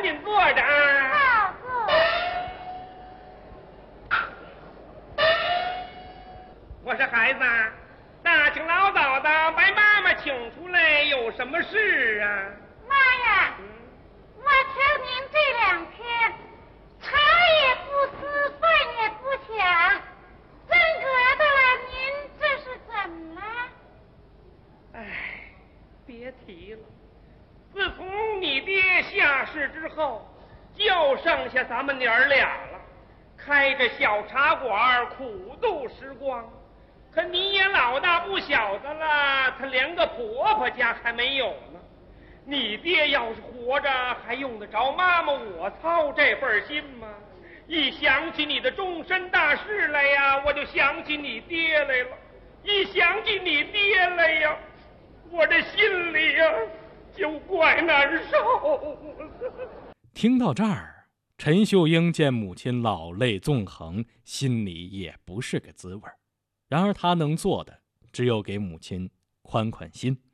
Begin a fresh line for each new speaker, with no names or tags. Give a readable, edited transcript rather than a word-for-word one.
紧坐着啊。
好，坐。
我说孩子，大清老早的把妈妈请出来，有什么事啊？
妈呀，我瞧您这两天茶也不思，饭也不想，真格的了，您这是怎么了？
哎，别提了，自从你爹下世之后，就剩下咱们娘儿俩了，开个小茶馆，苦度时光。可你也老大不小的了，他连个婆婆家还没有呢。你爹要是活着，还用得着妈妈我操这份心吗？一想起你的终身大事来呀，我就想起你爹来了。一想起你爹来呀，我这心里呀就怪难受。
听到这儿，陈秀英见母亲老泪纵横，心里也不是个滋味。然而她能做的，只有给母亲宽宽心。